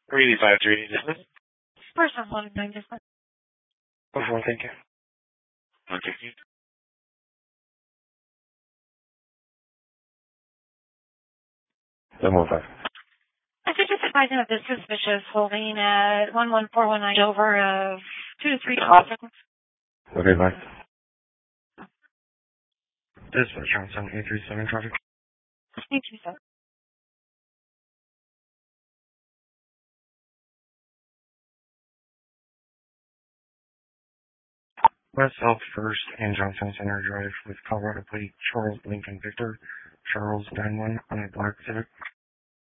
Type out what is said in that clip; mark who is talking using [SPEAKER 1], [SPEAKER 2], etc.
[SPEAKER 1] 385 3.
[SPEAKER 2] First on line 9 different.
[SPEAKER 1] Before, thank you. Okay. 715.
[SPEAKER 2] I think it's advising that this suspicious holding at 11419 over of 2 to 3 seconds.
[SPEAKER 1] Okay, bye. Dispatch on 7837 traffic.
[SPEAKER 2] Thank you, sir.
[SPEAKER 1] West South First and Johnson Center Drive with Colorado Plate Charles Lincoln Victor, Charles 91 on a black Civic.